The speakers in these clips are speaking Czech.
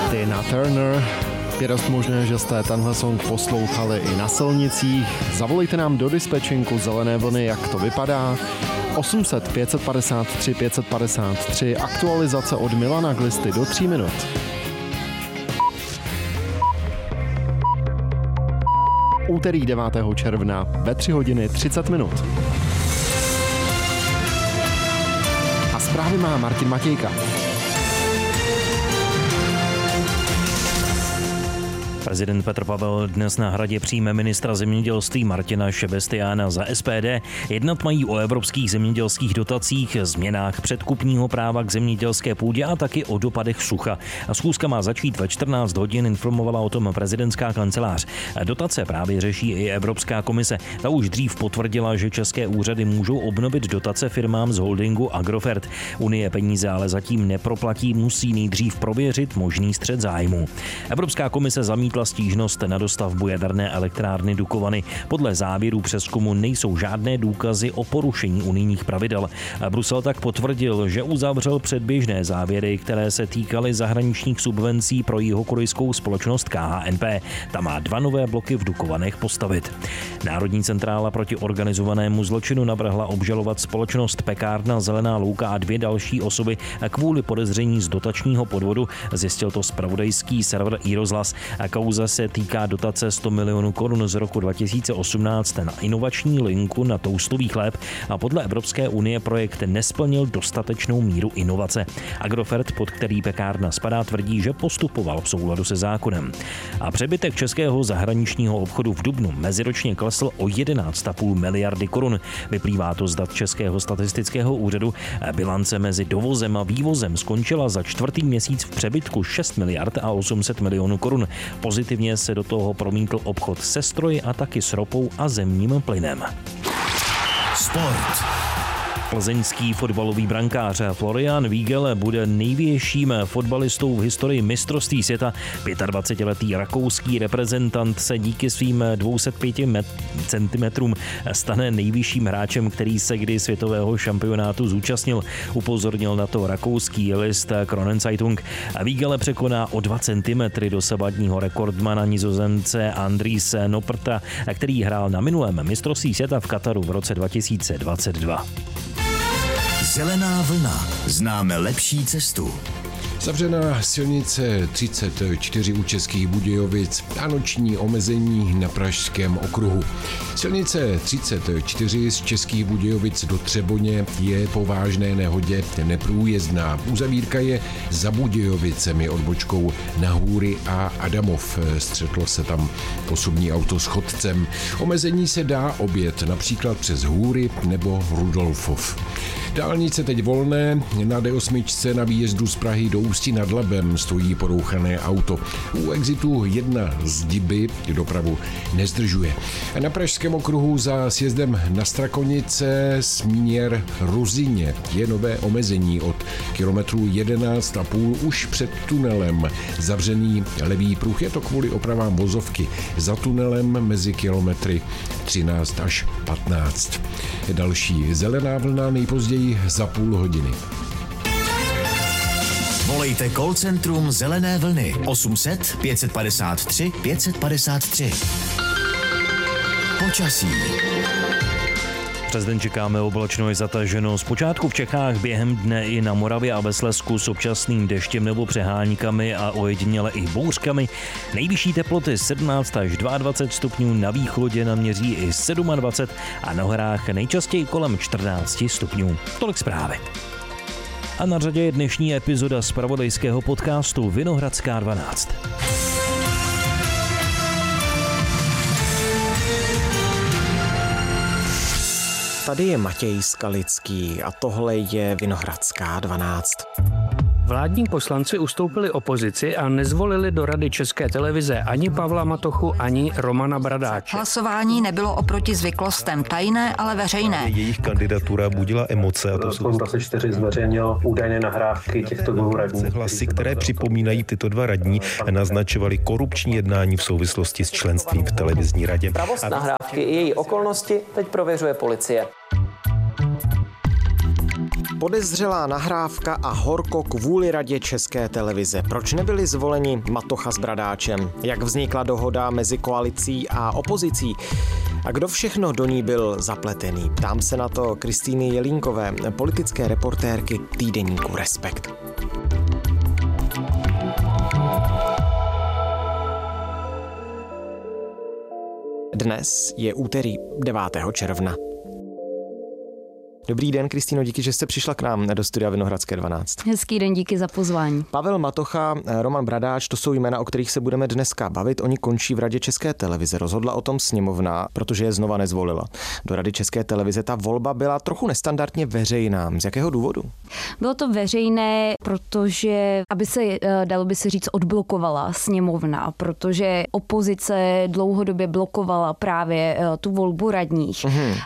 Tina Turner. Je dost možné, že jste tenhle song poslouchali i na silnicích. Zavolejte nám do dispečinku Zelené vlny, jak to vypadá. 800 553 553, aktualizace od Milana Glisty do 3 minut. Úterý 9. června ve 3 hodiny 30 minut. A zprávy má Martin Matějka. Prezident Petr Pavel dnes na Hradě přijme ministra zemědělství Martina Šebestiána za SPD. Jednat mají o evropských zemědělských dotacích, změnách předkupního práva k zemědělské půdě a taky o dopadech sucha. Schůzka má začít ve 14 hodin, informovala o tom prezidentská kancelář. Dotace právě řeší i Evropská komise. Ta už dřív potvrdila, že české úřady můžou obnovit dotace firmám z holdingu Agrofert. Unie peníze ale zatím neproplatí, musí nejdřív prověřit možný střet zájmu. Evropská komise zamítla stížnost na dostavbu jaderné elektrárny Dukovany. Podle závěrů přezkumu nejsou žádné důkazy o porušení unijních pravidel. Brusel tak potvrdil, že uzavřel předběžné závěry, které se týkaly zahraničních subvencí pro jihokorejskou společnost KHNP. Ta má 2 nové bloky v Dukovanech postavit. Národní centrála proti organizovanému zločinu navrhla obžalovat společnost Pekárna Zelená louka a 2 další osoby kvůli podezření z dotačního podvodu, zjistil to zpravodajský server iRozhlas. Kauza se týká dotace 100 milionů korun z roku 2018 na inovační linku na toustový chléb a podle Evropské unie projekt nesplnil dostatečnou míru inovace. Agrofert, pod který pekárna spadá, tvrdí, že postupoval v souladu se zákonem. A přebytek českého zahraničního obchodu v dubnu meziročně klesl o 11,5 miliardy korun. Vyplývá to z dat Českého statistického úřadu. Bilance mezi dovozem a vývozem skončila za 4. měsíc v přebytku 6 miliard a 800 milionů korun. Pozitivně se do toho promítl obchod se stroji a taky s ropou a zemním plynem. Sport. Plzeňský fotbalový brankář Florian Wiegel bude největším fotbalistou v historii mistrovství světa. 25letý rakouský reprezentant se díky svým 205 cm stane nejvyšším hráčem, který se kdy světového šampionátu zúčastnil. Upozornil na to rakouský list Kronenzeitung. Wiegel překoná o 2 cm dosavadního rekordmana Nizozemce Andriese Nopperta, který hrál na minulém mistrovství světa v Kataru v roce 2022. Zelená vlna. Známe lepší cestu. Zavřená silnice 34 u Českých Budějovic a noční omezení na Pražském okruhu. Silnice 34 z Českých Budějovic do Třeboně je po vážné nehodě neprůjezdná. Uzavírka je za Budějovicemi odbočkou na Hůry a Adamov. Střetlo se tam osobní auto s chodcem. Omezení se dá objet například přes Hůry nebo Rudolfov. Dálnice teď volné, na D8 na výjezdu z Prahy do Ústí nad Labem stojí porouchané auto. U exitu 1 z Diby dopravu nezdržuje. Na Pražském okruhu za sjezdem na Strakonice směr Ruzině je nové omezení od kilometru 11,5 už před tunelem. Zavřený levý pruh, je to kvůli opravám vozovky. Za tunelem mezi kilometry 13 až 15. Další zelená vlna nejpozději za půl hodiny. Volejte call centrum Zelené vlny 800 553 553. Počasí. Přes den čekáme oblačno i zataženo. Zpočátku v Čechách, během dne i na Moravě a ve Slezsku s občasným deštěm nebo přeháňkami a ojediněle i bouřkami. Nejvyšší teploty 17 až 22 stupňů, na východě naměří i 27 a na horách nejčastěji kolem 14 stupňů. Tolik zprávy. A na řadě je dnešní epizoda zpravodajského podcastu Vinohradská 12. Tady je Matěj Skalický a tohle je Vinohradská 12. Vládní poslanci ustoupili opozici a nezvolili do Rady České televize ani Pavla Matochu, ani Romana Bradáče. Hlasování nebylo oproti zvyklostem tajné, ale veřejné. Jejich kandidatura budila emoce. A to jsou 24 zveřejnil údajné nahrávky těchto 2 radních. Hlasy, které připomínají tyto 2 radní, naznačovaly korupční jednání v souvislosti s členstvím v televizní radě. Pravost nahrávky i její okolnosti teď prověřuje policie. Podezřelá nahrávka a horko kvůli Radě České televize. Proč nebyli zvoleni Matocha s Bradáčem? Jak vznikla dohoda mezi koalicí a opozicí? A kdo všechno do ní byl zapletený? Ptám se na to Kristýny Jelínkové, politické reportérky týdeníku Respekt. Dnes je úterý 9. června. Dobrý den, Kristýno, díky, že jste přišla k nám do studia Vinohradské 12. Hezký den, díky za pozvání. Pavel Matocha, Roman Bradáč, to jsou jména, o kterých se budeme dneska bavit. Oni končí v Radě České televize. Rozhodla o tom sněmovna, protože je znova nezvolila. Do Rady České televize ta volba byla trochu nestandardně veřejná. Z jakého důvodu? Bylo to veřejné, protože, dalo by se říct, odblokovala sněmovna, protože opozice dlouhodobě blokovala právě tu volbu radních.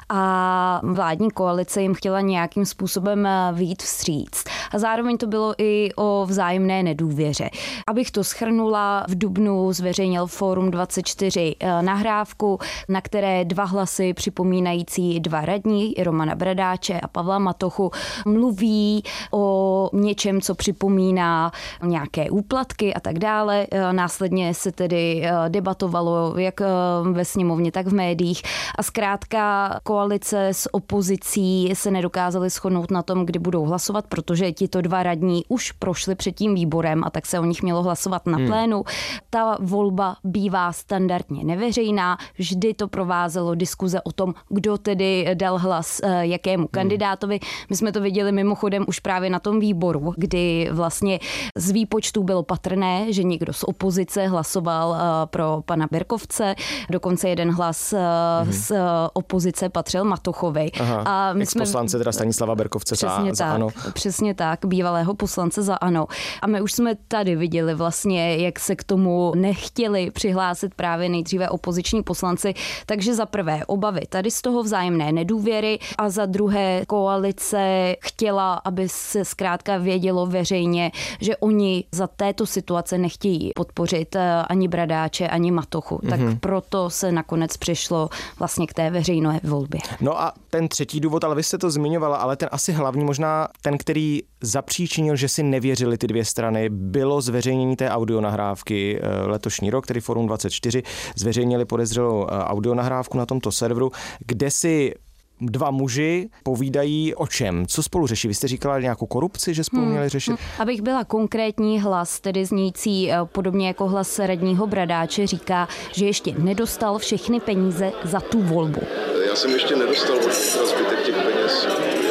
A vládní koalice jim chtěla nějakým způsobem vyjít vstříc. A zároveň to bylo i o vzájemné nedůvěře. Abych to shrnula, v dubnu zveřejnil Fórum 24 nahrávku, na které 2 hlasy připomínající 2 radní, Romana Bradáče a Pavla Matochu, mluví o něčem, co připomíná nějaké úplatky a tak dále. Následně se tedy debatovalo jak ve sněmovně, tak v médiích. A zkrátka koalice s opozicí se nedokázali shodnout na tom, kdy budou hlasovat, protože tito 2 radní už prošli před tím výborem a tak se o nich mělo hlasovat na plénu. Ta volba bývá standardně neveřejná, vždy to provázelo diskuze o tom, kdo tedy dal hlas jakému kandidátovi. My jsme to viděli mimochodem už právě na tom výboru, kdy vlastně z výpočtu bylo patrné, že někdo z opozice hlasoval pro pana Berkovce, dokonce jeden hlas z opozice patřil Matochovi. A my jsme poslance teda Stanislava Berkovce za ANO. Přesně tak, bývalého poslance za ANO. A my už jsme tady viděli vlastně, jak se k tomu nechtěli přihlásit právě nejdříve opoziční poslanci. Takže za prvé obavy tady z toho vzájemné nedůvěry a za druhé koalice chtěla, aby se zkrátka vědělo veřejně, že oni za této situace nechtějí podpořit ani Bradáče, ani Matochu. Tak proto se nakonec přišlo vlastně k té veřejné volbě. No a ten třetí důvod, ale vy jste to zmiňovala, ale ten asi hlavní, možná ten, který zapříčinil, že si nevěřili ty 2 strany, bylo zveřejnění té audionahrávky letošní rok, tedy Fórum 24, zveřejnili podezřelou audionahrávku na tomto serveru, kde si 2 muži povídají o čem? Co spolu řeší? Vy jste říkala nějakou korupci, že spolu měli řešit? Abych byla konkrétní, hlas, tedy znějící podobně jako hlas radního Bradáče, říká, že ještě nedostal všechny peníze za tu volbu. Já jsem ještě nedostal zbytek těch peněz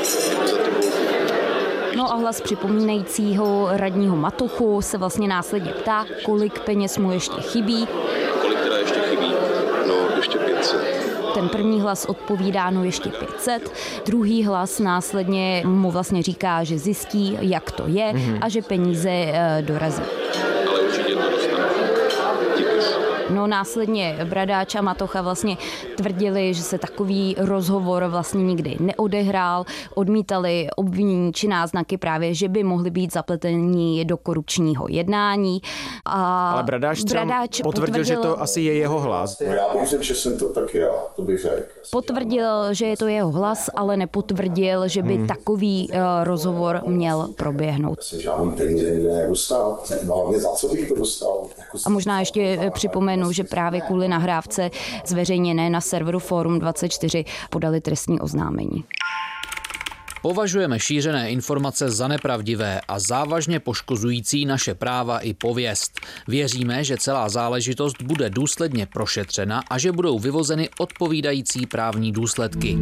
za tu volbu. No a hlas připomínajícího radního Matochu se vlastně následně ptá, kolik peněz mu ještě chybí. Kolik teda ještě chybí? No, ještě 500. Ten první hlas odpovídá, no ještě 500. Druhý hlas následně mu vlastně říká, že zjistí, jak to je a že peníze dorazí. Ale určitě to dostane. No následně Bradáč a Matocha vlastně tvrdili, že se takový rozhovor vlastně nikdy neodehrál, odmítali obvinění či náznaky právě, že by mohli být zapletení do korupčního jednání. Ale Bradáč potvrdil, že to asi je jeho hlas. Já myslím, že jsem to taky já, to bych řekl. Potvrdil, že je to jeho hlas, ale nepotvrdil, že by takový rozhovor měl proběhnout. Žádný peníze nedostal, hlavně za co bych to dostal. A možná ještě připomenu, že právě kvůli nahrávce zveřejněné na serveru Fórum 24 podali trestní oznámení. Považujeme šířené informace za nepravdivé a závažně poškozující naše práva i pověst. Věříme, že celá záležitost bude důsledně prošetřena a že budou vyvozeny odpovídající právní důsledky.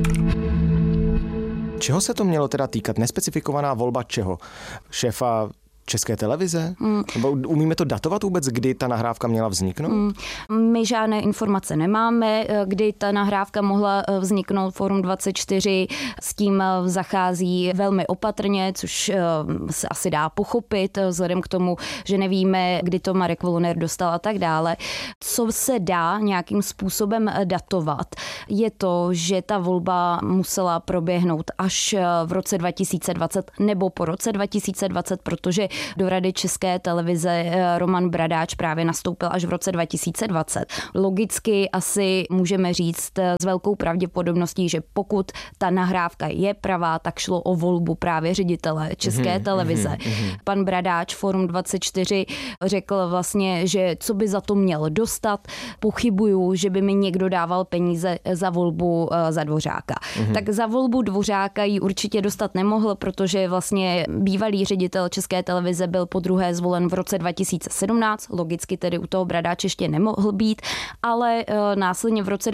Čeho se to mělo teda týkat? Nespecifikovaná volba čeho? Šéfa České televize? Nebo umíme to datovat vůbec, kdy ta nahrávka měla vzniknout? My žádné informace nemáme, kdy ta nahrávka mohla vzniknout. Fórum 24 s tím zachází velmi opatrně, což se asi dá pochopit, vzhledem k tomu, že nevíme, kdy to Marek Wollner dostal a tak dále. Co se dá nějakým způsobem datovat, je to, že ta volba musela proběhnout až v roce 2020 nebo po roce 2020, protože do Rady České televize Roman Bradáč právě nastoupil až v roce 2020. Logicky asi můžeme říct s velkou pravděpodobností, že pokud ta nahrávka je pravá, tak šlo o volbu právě ředitele České televize. Pan Bradáč Forum 24 řekl vlastně, že co by za to měl dostat, pochybuju, že by mi někdo dával peníze za volbu za Dvořáka. Tak za volbu Dvořáka ji určitě dostat nemohl, protože vlastně bývalý ředitel České televize byl podruhé zvolen v roce 2017, logicky tedy u toho Bradáče ještě nemohl být, ale následně v roce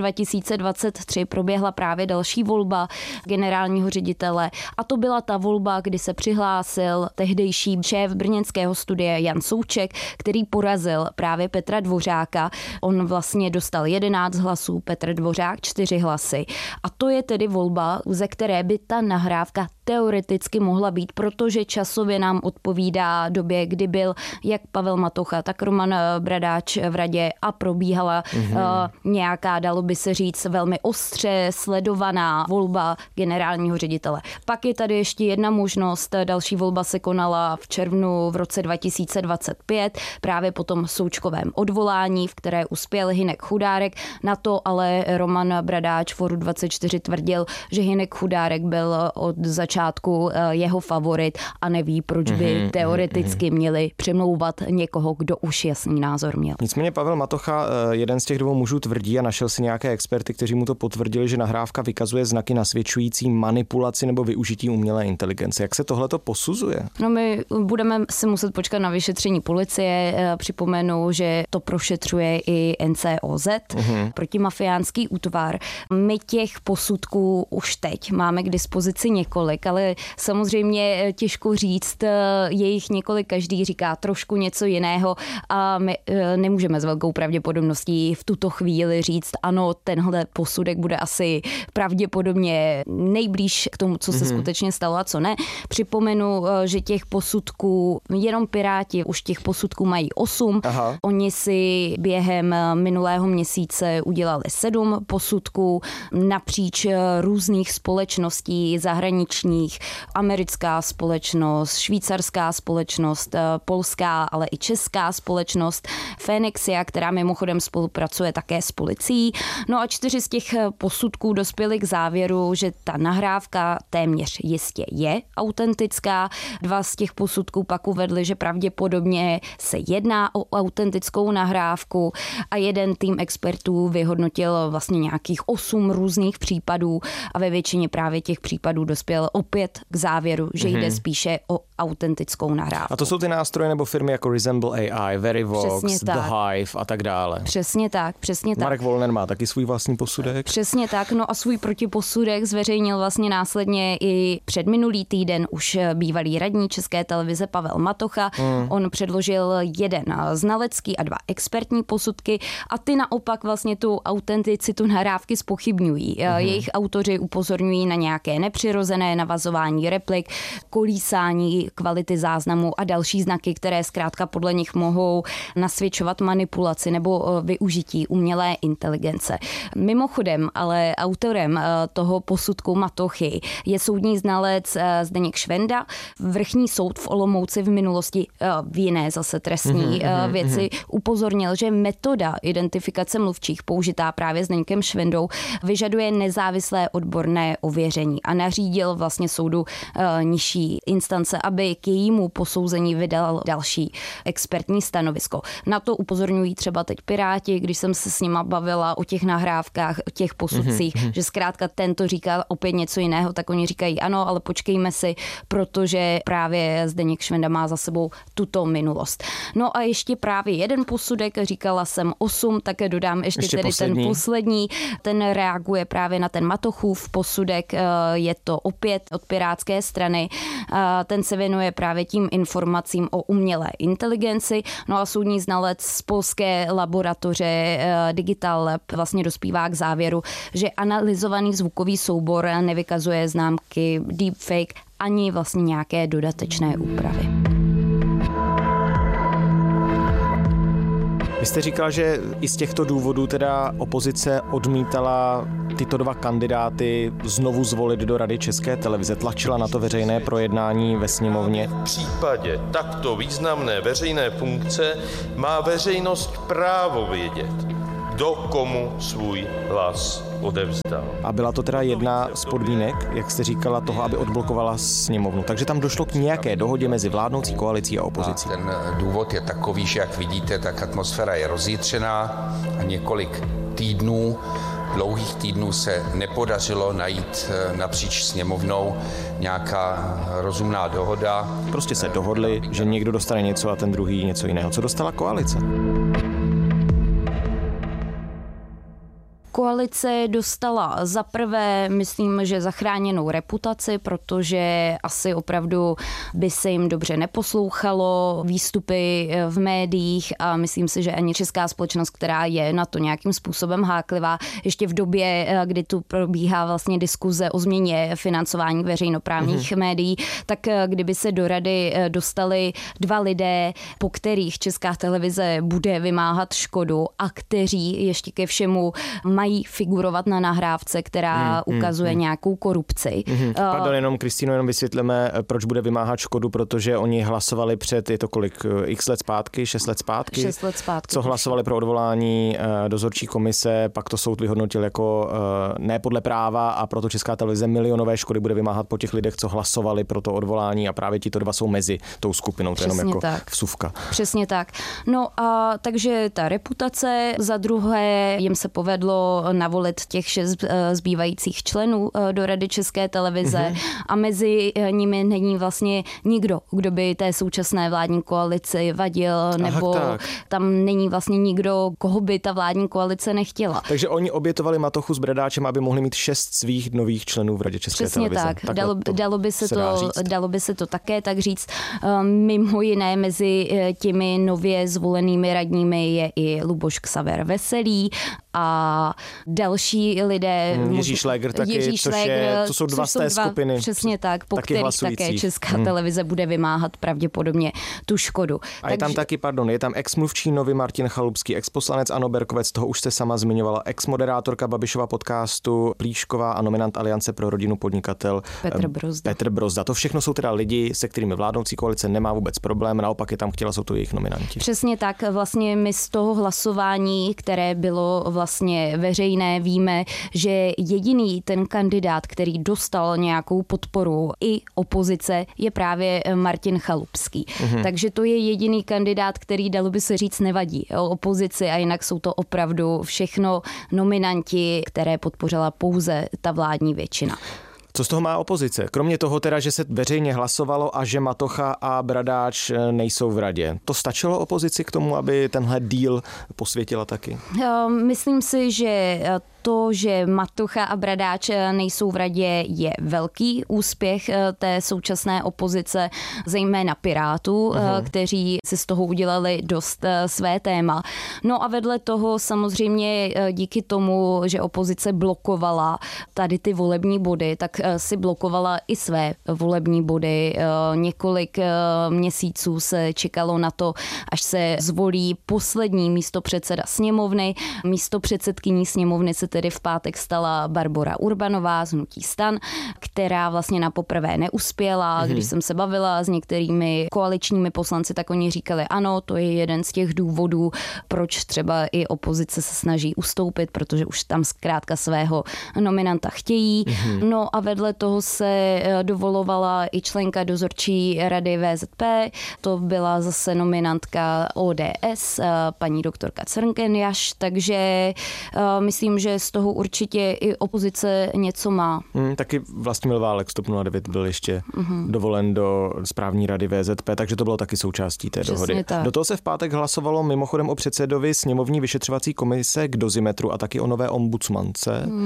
2023 proběhla právě další volba generálního ředitele a to byla ta volba, kdy se přihlásil tehdejší šéf brněnského studia Jan Souček, který porazil právě Petra Dvořáka. On vlastně dostal 11 hlasů, Petr Dvořák 4 hlasy. A to je tedy volba, ze které by ta nahrávka teoreticky mohla být, protože časově nám odpovídá době, kdy byl jak Pavel Matocha, tak Roman Bradáč v radě a probíhala nějaká, dalo by se říct, velmi ostře sledovaná volba generálního ředitele. Pak je tady ještě jedna možnost, další volba se konala v červnu v roce 2025, právě po tom Součkovém odvolání, v které uspěl Hynek Chudárek. Na to ale Roman Bradáč Foru 24 tvrdil, že Hynek Chudárek byl od začátku jeho favorit a neví, proč by teoreticky měli přemlouvat někoho, kdo už jasný názor měl. Nicméně Pavel Matocha, jeden z těch dvou mužů, tvrdí a našel si nějaké experty, kteří mu to potvrdili, že nahrávka vykazuje znaky nasvědčující manipulaci nebo využití umělé inteligence. Jak se tohleto posuzuje? No my budeme si muset počkat na vyšetření policie. Připomenu, že to prošetřuje i NCOZ, protimafiánský útvar. My těch posudků už teď máme k dispozici několik, ale samozřejmě těžko říct, je jich několik, každý říká trošku něco jiného a my nemůžeme s velkou pravděpodobností v tuto chvíli říct, ano, tenhle posudek bude asi pravděpodobně nejblíž k tomu, co se skutečně stalo a co ne. Připomenu, že těch posudků, jenom Piráti už těch posudků mají 8. Aha. Oni si během minulého měsíce udělali 7 posudků napříč různých společností zahraničních, americká společnost, švýcarská společnost, polská, ale i česká společnost, Fenixia, která mimochodem spolupracuje také s policií. No a 4 z těch posudků dospěly k závěru, že ta nahrávka téměř jistě je autentická. 2 z těch posudků pak uvedli, že pravděpodobně se jedná o autentickou nahrávku a jeden tým expertů vyhodnotil vlastně nějakých 8 různých případů a ve většině právě těch případů dospěl opět k závěru, že jde spíše o autentickou nahrávku. A to jsou ty nástroje nebo firmy jako Resemble AI, Verivox, The Hive a tak dále. Přesně tak, přesně tak. Marek Wollner má taky svůj vlastní posudek. Přesně tak, no a svůj protiposudek zveřejnil vlastně následně i předminulý týden už bývalý radní České televize Pavel Matocha. On předložil 1 znalecký a 2 expertní posudky a ty naopak vlastně tu autenticitu nahrávky zpochybňují. Jejich autoři upozorňují na nějaké nepřirozené navazování replik, kolísání kvality záznamu a další znaky, které zkrátka podle nich mohou nasvědčovat manipulaci nebo využití umělé inteligence. Mimochodem, ale autorem toho posudku Matochy je soudní znalec Zdeněk Švenda. Vrchní soud v Olomouci v minulosti v jiné zase trestní věci upozornil, že metoda identifikace mluvčích použitá právě Zdeňkem Švendou vyžaduje nezávislé odborné ověření a nařídil vlastně soudu nižší instance, aby k jejímu posouzení vydal další expertní stanovisko. Na to upozorňují třeba teď Piráti, když jsem se s nima bavila o těch nahrávkách, o těch posudcích, že zkrátka tento říká opět něco jiného, tak oni říkají ano, ale počkejme si, protože právě Zdeněk Švenda má za sebou tuto minulost. No a ještě právě jeden posudek, říkala jsem 8, také dodám ještě tedy poslední. Ten poslední, ten reaguje právě na ten Matochův posudek, je to opět od pirátské strany, ten se věnuje právě tím informacím o umělé inteligenci, no a soudní znalec z polské laboratoře Digital Lab vlastně dospívá k závěru, že analyzovaný zvukový soubor nevykazuje známky deepfake ani vlastně nějaké dodatečné úpravy. Vy jste říkal, že i z těchto důvodů teda opozice odmítala tyto dva kandidáty znovu zvolit do Rady České televize, tlačila na to veřejné projednání ve sněmovně. V případě takto významné veřejné funkce má veřejnost právo vědět, kdo komu svůj hlas odevzdal. A byla to teda jedna z podmínek, jak jste říkala, toho, aby odblokovala sněmovnu. Takže tam došlo k nějaké dohodě mezi vládnoucí koalicí a opozicí. Ten důvod je takový, že jak vidíte, tak atmosféra je rozjitřená a několik dlouhých týdnů se nepodařilo najít napříč sněmovnou nějaká rozumná dohoda. Prostě se dohodli, že někdo dostane něco a ten druhý něco jiného. Co dostala koalice? Koalice dostala za prvé, myslím, že zachráněnou reputaci, protože asi opravdu by se jim dobře neposlouchalo výstupy v médiích a myslím si, že ani česká společnost, která je na to nějakým způsobem háklivá, ještě v době, kdy tu probíhá vlastně diskuze o změně financování veřejnoprávních médií, tak kdyby se do rady dostali dva lidé, po kterých Česká televize bude vymáhat škodu a kteří ještě ke všemu mají figurovat na nahrávce, která ukazuje nějakou korupci. Pardon, jenom Kristýno, jenom vysvětlíme, proč bude vymáhat škodu, protože oni hlasovali před, je to kolik, x let zpátky, 6 let zpátky? 6 let zpátky. Co hlasovali pro odvolání dozorčí komise, pak to soud vyhodnotil jako ne podle práva a proto Česká televize milionové škody bude vymáhat po těch lidech, co hlasovali pro to odvolání a právě tito dva jsou mezi tou skupinou, to je jenom jako vsuvka. Přesně tak. No a takže ta reputace, za druhé jim se povedlo navolit těch 6 zbývajících členů do Rady České televize a mezi nimi není vlastně nikdo, kdo by té současné vládní koalici vadil, nebo tam není vlastně nikdo, koho by ta vládní koalice nechtěla. Takže oni obětovali Matochu s Bradáčem, aby mohli mít 6 svých nových členů v Radě České televize. Přesně tak. Dalo by se to také tak říct. Mimo jiné mezi těmi nově zvolenými radními je i Luboš Ksaver Veselý a další lidé. Jiří Šlégr taky, to jsou dva z té skupiny. Přesně tak, po kterých také Česká televize bude vymáhat pravděpodobně tu škodu. A je tam taky, je tam ex-mluvčí Novy Martin Chalupský, ex-poslanec Ano Berkovec, toho už jste sama zmiňovala, ex-moderátorka Babišova podcastu Plíšková a nominant Aliance pro rodinu podnikatel Petr Brozda. To všechno jsou teda lidi, se kterými vládnoucí koalice nemá vůbec problém, naopak je tam chtěla, jsou to jejich nominanti. Přesně tak, vlastně my z toho hlasování, které bylo vlastně veřejné, víme, že jediný ten kandidát, který dostal nějakou podporu i opozice, je právě Martin Chalupský. Takže to je jediný kandidát, který, dalo by se říct, nevadí opozici a jinak jsou to opravdu všechno nominanti, které podpořila pouze ta vládní většina. Co z toho má opozice? Kromě toho teda, že se veřejně hlasovalo a že Matocha a Bradáč nejsou v radě. To stačilo opozici k tomu, aby tenhle díl posvětila taky? Myslím si, že to, že Matocha a Bradáč nejsou v radě, je velký úspěch té současné opozice, zejména Pirátů, kteří si z toho udělali dost své téma. No a vedle toho samozřejmě díky tomu, že opozice blokovala tady ty volební body, tak si blokovala i své volební body. Několik měsíců se čekalo na to, až se zvolí poslední místopředseda sněmovny. Místopředsedkyní sněmovny se tedy v pátek stala Barbora Urbanová z hnutí STAN, která vlastně na poprvé neuspěla. Když jsem se bavila s některými koaličními poslanci, tak oni říkali, ano, to je jeden z těch důvodů, proč třeba i opozice se snaží ustoupit, protože už tam zkrátka svého nominanta chtějí. No a vedle toho se dovolovala i členka dozorčí rady VZP, to byla zase nominantka ODS, paní doktorka Crnkenjaš, takže myslím, že z toho určitě i opozice něco má. Taky Vlastimil Válek z TOP 09 byl ještě dovolen do správní rady VZP, takže to bylo taky součástí té dohody. Tak. Do toho se v pátek hlasovalo mimochodem o předsedovi sněmovní vyšetřovací komise k Dozimetru a taky o nové ombudsmance.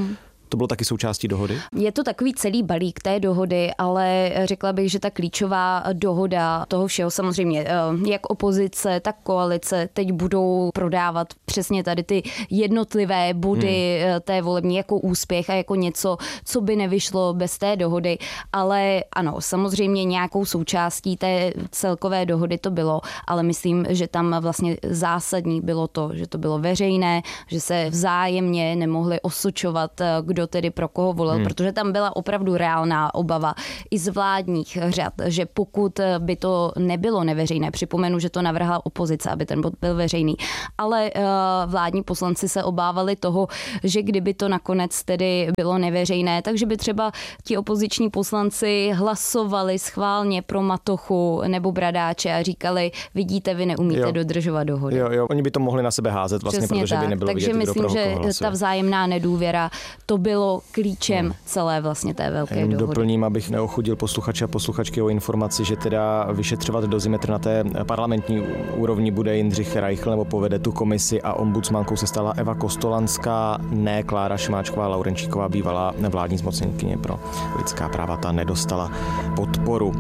To bylo taky součástí dohody? Je to takový celý balík té dohody, ale řekla bych, že ta klíčová dohoda toho všeho, samozřejmě jak opozice, tak koalice teď budou prodávat přesně tady ty jednotlivé body té volební jako úspěch a jako něco, co by nevyšlo bez té dohody, ale ano, samozřejmě nějakou součástí té celkové dohody to bylo, ale myslím, že tam vlastně zásadní bylo to, že to bylo veřejné, že se vzájemně nemohli osočovat, kdo tedy pro koho volil, protože tam byla opravdu reálná obava i z vládních řad, že pokud by to nebylo neveřejné, připomenu, že to navrhla opozice, aby ten bod byl veřejný, ale vládní poslanci se obávali toho, že kdyby to nakonec tedy bylo neveřejné, takže by třeba ti opoziční poslanci hlasovali schválně pro Matochu nebo Bradáče a říkali, vidíte, vy neumíte dodržovat dohody. Jo, oni by to mohli na sebe házet vlastně, přesně protože tak. by nebylo takže vidět, myslím, že ta vzájemná nedůvěra, to bylo klíčem celé vlastně té velké dohody. Doplním, abych neochudil posluchače a posluchačky o informaci, že teda vyšetřovat dozimetr na té parlamentní úrovni bude Jindřich Reichl, nebo povede tu komisi, a ombudsmankou se stala Eva Kostolanská, ne Klára Šimáčková Laurenčíková, bývalá vládní zmocněnkyně pro lidská práva, ta nedostala podporu.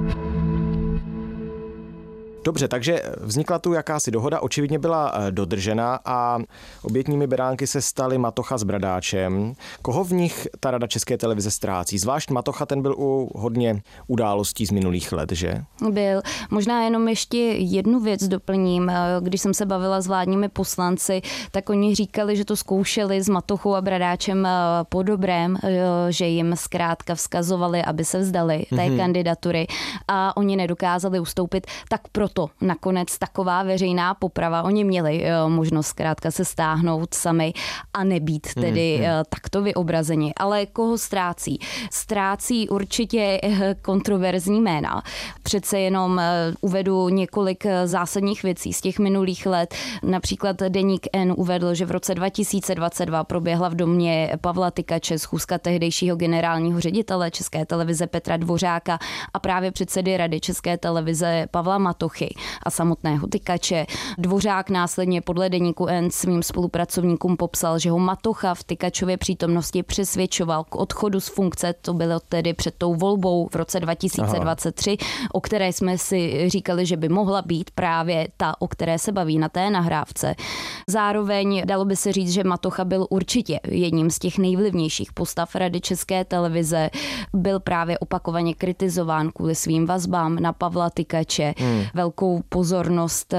Dobře, takže vznikla tu jakási dohoda, očividně byla dodržena a obětními beránky se staly Matocha s Bradáčem. Koho v nich ta Rada České televize ztrácí? Zvlášť Matocha, ten byl u hodně událostí z minulých let, že? Byl. Možná jenom ještě jednu věc doplním. Když jsem se bavila s vládními poslanci, tak oni říkali, že to zkoušeli s Matochou a Bradáčem po dobrém, že jim zkrátka vzkazovali, aby se vzdali té kandidatury a oni nedokázali ustoupit, tak proto nakonec taková veřejná poprava. Oni měli možnost zkrátka se stáhnout sami a nebýt tedy takto vyobrazeni. Ale koho ztrácí? Ztrácí určitě kontroverzní jména. Přece jenom uvedu několik zásadních věcí z těch minulých let. Například deník N uvedl, že v roce 2022 proběhla v domě Pavla Tykače schůzka tehdejšího generálního ředitele České televize Petra Dvořáka a právě předsedy Rady České televize Pavla Matochy a samotného Tykače. Dvořák následně podle deníku N svým spolupracovníkům popsal, že ho Matocha v Tykačově přítomnosti přesvědčoval k odchodu z funkce, to bylo tedy před tou volbou v roce 2023, o které jsme si říkali, že by mohla být právě ta, o které se baví na té nahrávce. Zároveň dalo by se říct, že Matocha byl určitě jedním z těch nejvlivnějších postav Rady České televize. Byl právě opakovaně kritizován kvůli svým vazbám na Pavla Tykače. Velkou pozornost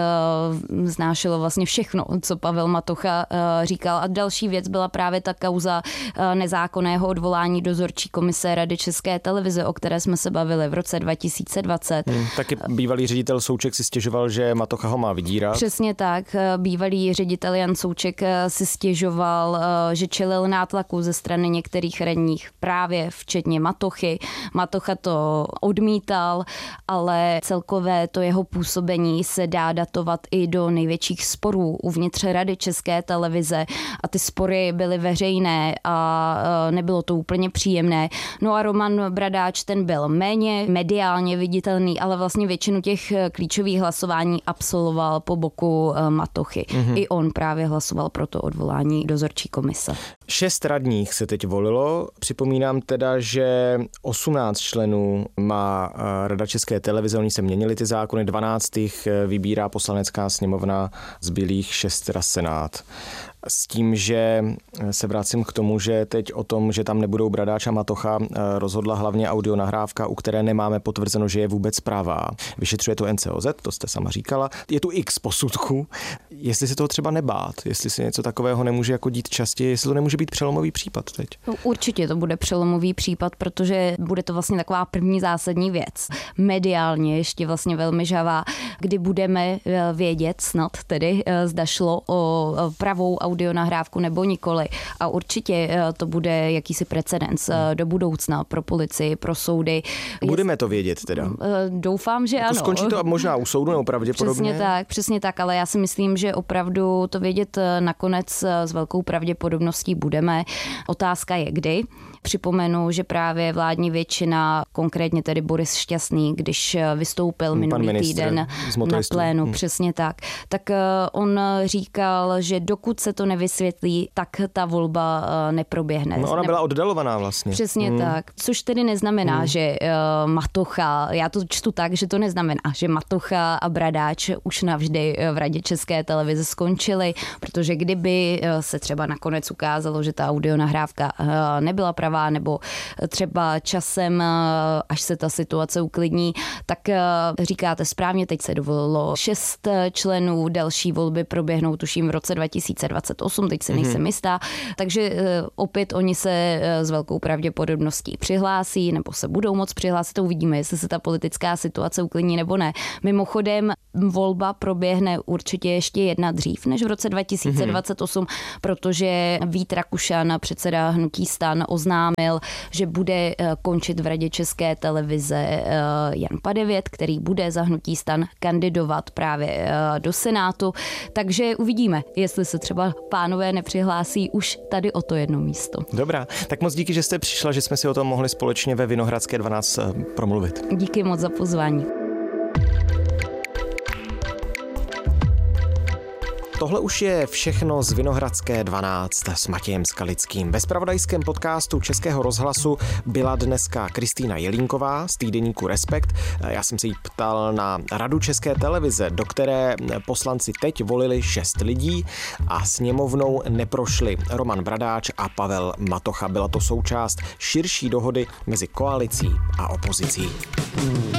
znášelo vlastně všechno, co Pavel Matocha říkal. A další věc byla právě ta kauza nezákonného odvolání dozorčí komise Rady České televize, o které jsme se bavili v roce 2020. Taky bývalý ředitel Souček si stěžoval, že Matocha ho má vydírat. Přesně tak. Bývalý ředitel Jan Souček si stěžoval, že čelil nátlaku ze strany některých radních, právě včetně Matochy. Matocha to odmítal, ale celkové to jeho působení se dá datovat i do největších sporů uvnitř Rady České televize a ty spory byly veřejné a nebylo to úplně příjemné. No a Roman Bradáč, ten byl méně mediálně viditelný, ale vlastně většinu těch klíčových hlasování absolvoval po boku Matochy. I on právě hlasoval pro to odvolání dozorčí komise. 6 radních se teď volilo. Připomínám teda, že 18 členů má Rada České televize, oni se měnili ty zákony, 12 vybírá Poslanecká sněmovna, zbylých 6 teda Senát. S tím, že se vracím k tomu, že teď o tom, že tam nebudou Bradáč a Matocha, rozhodla hlavně audionahrávka, u které nemáme potvrzeno, že je vůbec pravá. Vyšetřuje to NCOZ, to jste sama říkala. Je tu x posudků. Jestli se toho třeba nebát, jestli se něco takového nemůže jako dít častěji, jestli to nemůže být přelomový případ teď. No, určitě to bude přelomový případ, protože bude to vlastně taková první zásadní věc. Mediálně ještě vlastně velmi žhavá, kdy budeme vědět snad tedy, zda šlo o pravou audionahrávku nebo nikoli. A určitě to bude jakýsi precedens do budoucna pro policii, pro soudy. Budeme to vědět teda? Doufám, že ano. Skončí to možná u soudu nebo pravděpodobně? Přesně tak, ale já si myslím, že opravdu to vědět nakonec s velkou pravděpodobností budeme. Otázka je kdy. Připomenu, že právě vládní většina, konkrétně tedy Boris Šťastný, když vystoupil minulý týden na plénu, přesně tak on říkal, že dokud se to to nevysvětlí, tak ta volba neproběhne. No, ona byla oddalovaná vlastně. Přesně tak. Což tedy neznamená, že Matocha, já to čtu tak, že to neznamená, že Matocha a Bradáč už navždy v Radě České televize skončili, protože kdyby se třeba nakonec ukázalo, že ta audionahrávka nebyla pravá, nebo třeba časem, až se ta situace uklidní, tak říkáte správně, teď se dovolilo 6 členů, další volby proběhnou tuším v roce 2028, teď se nejsem jistá, takže opět oni se s velkou pravděpodobností přihlásí, nebo se budou moc přihlásit, to uvidíme, jestli se ta politická situace uklidní nebo ne. Mimochodem volba proběhne určitě ještě jedna dřív než v roce 2028, protože Vít Rakušan, předseda hnutí STAN, oznámil, že bude končit v Radě České televize Jan Padevět, který bude za hnutí STAN kandidovat právě do Senátu. Takže uvidíme, jestli se třeba pánové nepřihlásí už tady o to jedno místo. Dobrá, tak moc díky, že jste přišla, že jsme si o tom mohli společně ve Vinohradské 12 promluvit. Díky moc za pozvání. Tohle už je všechno z Vinohradské 12 s Matějem Skalickým. Ve zpravodajském podcastu Českého rozhlasu byla dneska Kristýna Jelínková z týdeníku Respekt. Já jsem se jí ptal na Radu České televize, do které poslanci teď volili 6 lidí a sněmovnou neprošli Roman Bradáč a Pavel Matocha. Byla to součást širší dohody mezi koalicí a opozicí.